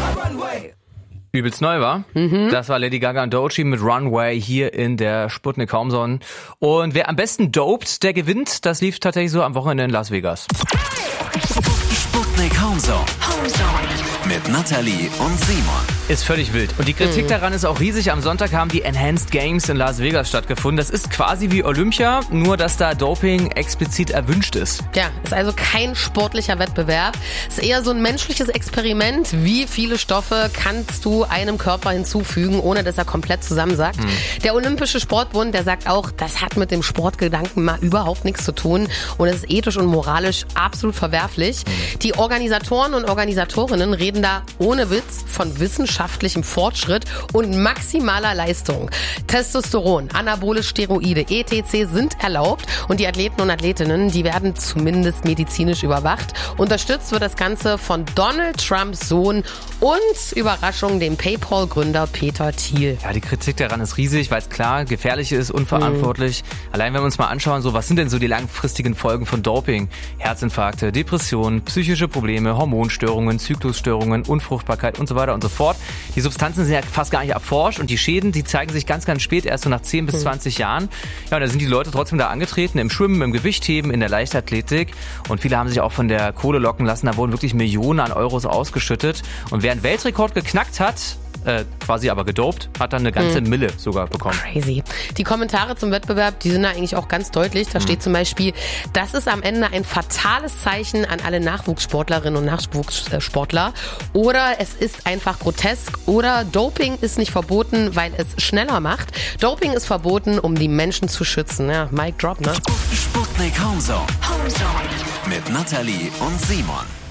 Übelst neu war. Das war Lady Gaga und Doechii mit Runway hier in der Sputnik Homezone. Und wer am besten dopt, der gewinnt. Das lief tatsächlich so am Wochenende in Las Vegas. Sputnik Homezone. Mit Nathalie und Simon. Ist völlig wild. Und die Kritik daran ist auch riesig. Am Sonntag haben die Enhanced Games in Las Vegas stattgefunden. Das ist quasi wie Olympia, nur dass da Doping explizit erwünscht ist. Ja, ist also kein sportlicher Wettbewerb. Ist eher so ein menschliches Experiment. Wie viele Stoffe kannst du einem Körper hinzufügen, ohne dass er komplett zusammensackt? Der Olympische Sportbund, der sagt auch, das hat mit dem Sportgedanken mal überhaupt nichts zu tun und es ist ethisch und moralisch absolut verwerflich. Die Organisatoren und Organisatorinnen reden da ohne Witz von wissenschaftlichem Fortschritt und maximaler Leistung. Testosteron, anabole Steroide, etc. sind erlaubt und die Athleten und Athletinnen, die werden zumindest medizinisch überwacht. Unterstützt wird das Ganze von Donald Trumps Sohn und Überraschung, dem PayPal-Gründer Peter Thiel. Ja, die Kritik daran ist riesig, weil es klar gefährlich ist, unverantwortlich. Allein wenn wir uns mal anschauen, so was sind denn so die langfristigen Folgen von Doping? Herzinfarkte, Depressionen, psychische Probleme, Hormonstörungen, Zyklusstörungen, Unfruchtbarkeit und so weiter und so fort. Die Substanzen sind ja fast gar nicht erforscht und die Schäden, die zeigen sich ganz, ganz spät, erst so nach 10 bis 20 Jahren. Ja, und da sind die Leute trotzdem da angetreten, im Schwimmen, im Gewichtheben, in der Leichtathletik und viele haben sich auch von der Kohle locken lassen. Da wurden wirklich Millionen an Euros ausgeschüttet und wer einen Weltrekord geknackt hat, quasi aber gedopt, hat dann eine ganze Mille sogar bekommen. Crazy. Die Kommentare zum Wettbewerb, die sind da eigentlich auch ganz deutlich. Da steht zum Beispiel, das ist am Ende ein fatales Zeichen an alle Nachwuchssportlerinnen und Nachwuchssportler. Oder es ist einfach grotesk. Oder Doping ist nicht verboten, weil es schneller macht. Doping ist verboten, um die Menschen zu schützen. Ja, Mic drop, ne? Sputnik Homezone. Mit Nathalie und Simon.